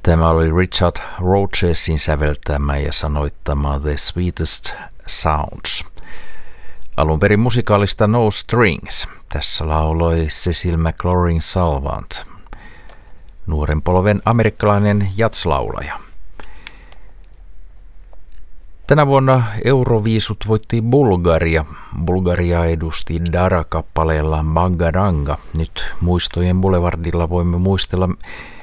Tämä oli Richard Rodgersin säveltämä ja sanoittama The Sweetest Sounds. Alun perin musikaalista No Strings. Tässä lauloi Cecil McLaurin Salvant, nuoren polven amerikkalainen jatslaulaja. Tänä vuonna Euroviisut voitti Bulgaria. Bulgaria edusti Dara-kappaleella Bangaranga. Nyt Muistojen Boulevardilla voimme muistella,